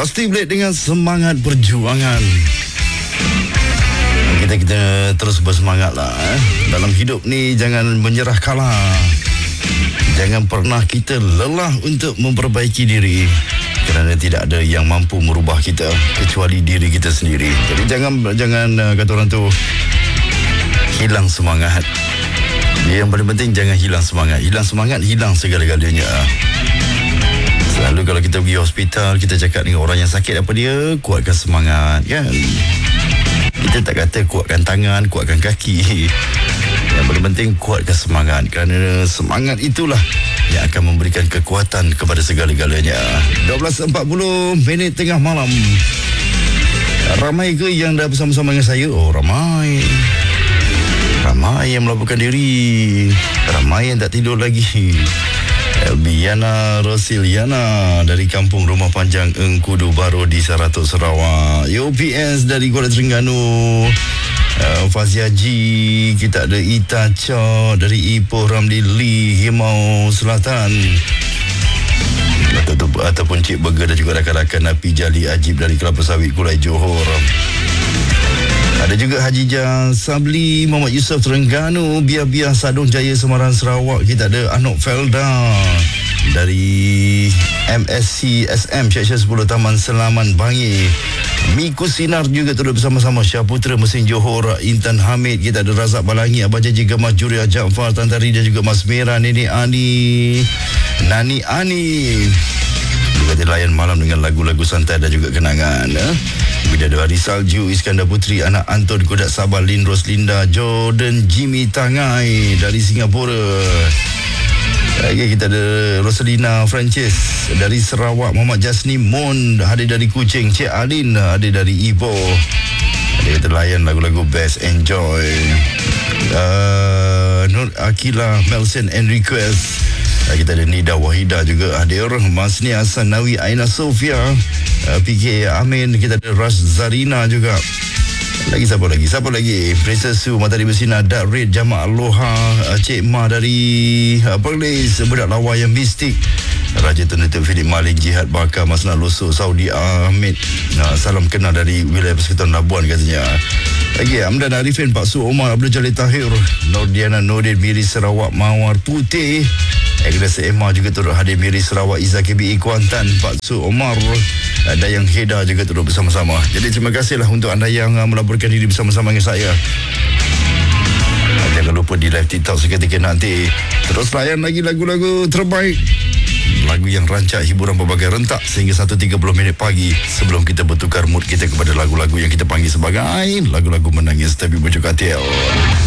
Rusty Blade dengan semangat perjuangan. Kita terus bersemangat lah. Dalam hidup ni jangan menyerah kalah. Jangan pernah kita lelah untuk memperbaiki diri, kerana tidak ada yang mampu merubah kita kecuali diri kita sendiri. Jadi jangan kata orang tu hilang semangat. Yang paling penting jangan hilang semangat. Hilang semangat, hilang segala-galanya. Selalu kalau kita pergi hospital, kita cakap dengan orang yang sakit apa dia, kuatkan semangat, kan? Kita tak kata kuatkan tangan, kuatkan kaki. Yang paling penting kuatkan semangat, kerana semangat itulah yang akan memberikan kekuatan kepada segala-galanya. 12.40 tengah malam. Ramai ke yang dah bersama-sama dengan saya? Oh, ramai. Ramai yang melaporkan diri. Ramai yang tak tidur lagi. Elbiana Rosiliana dari Kampung Rumah Panjang Engkudu Baru di Saratuk, Sarawak. UPS dari Kuala Terengganu. Fazia G. Kita ada Ita Chow dari Ipoh Ramli Lee, Himau Selatan. Ataupun Cik Burger dan juga rakan-rakan Napi Jali Ajib dari Kelapa Sawit Kulai Johor. Ada juga Haji Sabli, Muhammad Yusof Terengganu, Biar Sadong Jaya Semarang Sarawak. Kita ada Anok Felda dari MSC SM Syekh 10 Taman Selaman Bangi. Miku Sinar juga turut bersama-sama. Syaputra Mesin Johor, Intan Hamid. Kita ada Razak Balangi, Abah Jaji Gemah Juria Jaafar, Tantari dan juga Mas Mera, Nenek Ani, Nani Ani. Kita layan malam dengan lagu-lagu santai dan juga kenangan. Bidadari Salju, Iskandar Putri, Anak Anton, Kodak Sabah, Lin Roslinda, Jordan Jimmy Tangai dari Singapura. Lagi kita ada Rosalina Francis dari Sarawak, Muhammad Jasni Mon hadir dari Kuching, Cik Alin hadir dari Ipoh. Kita layan lagu-lagu Best Enjoy. Nur Akila, Melson and Request. Kita ada Nida Wahida juga hadir, Masni Hasan Nawi, Aina Sofia, PK Amin. Kita ada Ras Zarina juga. Siapa lagi? Princess Su, Matahari Bersinar, Dak Red, Jamaah Aloha, Cik Ma dari Perlis, Budak Lawa yang Mistik, Raja Tunutup Philip Malik, Jihad Bakar, Masnah Losok, Saudi Ahmed. Salam kenal dari wilayah Persekutuan Labuan katanya. Lagi Amdan Arifin, Pak Su Omar, Abdul Jalil Tahir, Nordiana Nordin, Miri Sarawak, Mawar Putih. Agnes Emma juga turut hadir, Miri Sarawak, Izzah KBI Kuantan, Pak Su Omar, Dayang Heda juga turut bersama-sama. Jadi terima kasihlah untuk anda yang melaporkan diri bersama-sama dengan saya. Jangan lupa di live TikTok seketika nanti. Terus layan lagi lagu-lagu terbaik, lagu yang rancak hiburan berbagai rentak sehingga 1.30 pagi, sebelum kita bertukar mood kita kepada lagu-lagu yang kita panggil sebagai lagu-lagu menangis tapi berjuk katil.